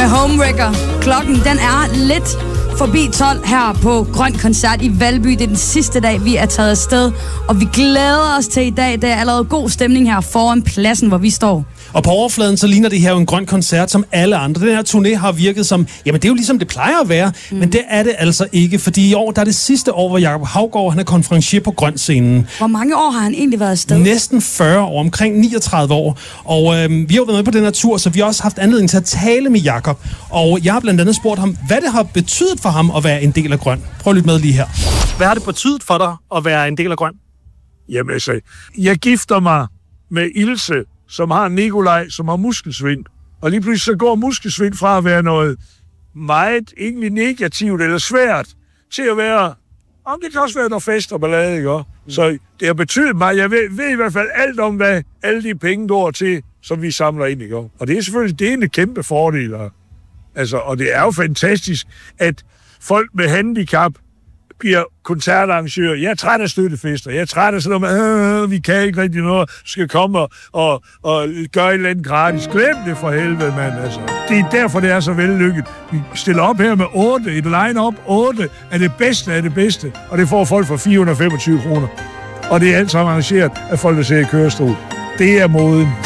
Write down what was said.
med Homewrecker. Klokken, den er lidt forbi 12 her på Grøn Koncert i Valby. Det er den sidste dag, vi er taget afsted, og vi glæder os til i dag. Der er allerede god stemning her foran pladsen, hvor vi står. Og på overfladen, så ligner det her jo en grøn koncert som alle andre. Den her turné har virket som, jamen det er jo ligesom det plejer at være, men det er det altså ikke, fordi i år, der er det sidste år, hvor Jakob Haugaard, han er konferencier på Grøn-scenen. Hvor mange år har han egentlig været afsted? Næsten 40 år, omkring 39 år. Og vi har jo været med på den her tur, så vi har også haft anledning til at tale med Jakob. Og jeg har blandt andet spurgt ham, hvad det har betydet for ham at være en del af Grøn. Prøv at lytte med lige her. Hvad har det betydet for dig at være en del af Grøn? Jamen altså, jeg gifter mig med Ilse, som har Nikolaj, som har muskelsvind. Og lige pludselig så går muskelsvind fra at være noget meget egentlig negativt eller svært, til at være, det kan også være noget fest og ballade, ikke? Så det har betydet mig, jeg ved i hvert fald alt om, hvad alle de penge går til, som vi samler ind, ikke? Og det er selvfølgelig en kæmpe fordel. Altså, og det er jo fantastisk, at folk med handicap bliver koncertarrangører. Jeg er træt af støttefester. Jeg er træt af sådan noget, vi kan ikke rigtig noget. Du skal komme og gøre et eller andet gratis. Glem det for helvede, mand. Altså. Det er derfor, det er så vellykket. Vi stiller op her med 8. Et line-up. 8 er det bedste af det bedste. Og det får folk for 425 kroner. Og det er alt sammen arrangeret af folk, der ser i kørestol. Det er moden.